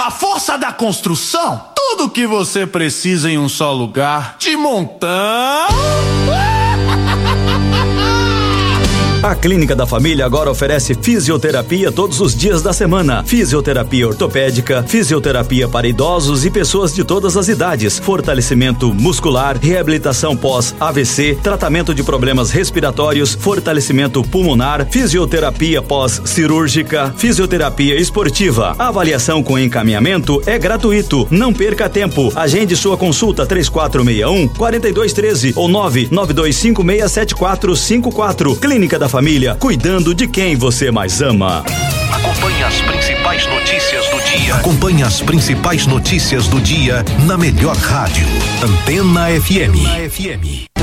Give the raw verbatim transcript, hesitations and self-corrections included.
A força da construção, tudo que você precisa em um só lugar. De montão. A Clínica da Família agora oferece fisioterapia todos os dias da semana. Fisioterapia ortopédica, fisioterapia para idosos e pessoas de todas as idades, fortalecimento muscular, reabilitação pós-A V C, tratamento de problemas respiratórios, fortalecimento pulmonar, fisioterapia pós-cirúrgica, fisioterapia esportiva. A avaliação com encaminhamento é gratuito. Não perca tempo. Agende sua consulta três quatro seis um, quatro dois um três ou nove nove dois cinco seis sete quatro cinco quatro. Clínica da Família, cuidando de quem você mais ama. Acompanhe as principais notícias do dia. Acompanhe as principais notícias do dia na melhor rádio. Antena F M.